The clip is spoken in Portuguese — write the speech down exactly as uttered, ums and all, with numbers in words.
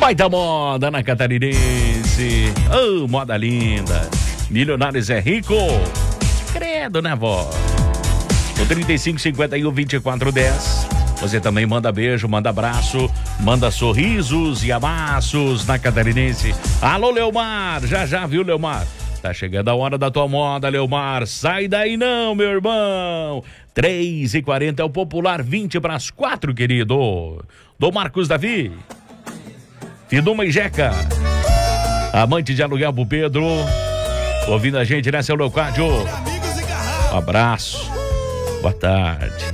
Baita moda na Catarinense. Oh, moda linda. Milionários é rico. Credo, né, vó? O trinta e cinco, cinquenta e um, vinte e quatro, dez. Você também manda beijo, manda abraço, manda sorrisos e amassos na Catarinense. Alô, Leomar. Já, já, viu, Leomar? Tá chegando a hora da tua moda, Leomar. Sai daí não, meu irmão. três e quarenta é o popular, vinte para as quatro, querido. Do Marcos Davi. Fiduma e Jeca. Amante de aluguel pro Pedro. Ouvindo a gente, né, seu Leocádio? Um abraço. Boa tarde.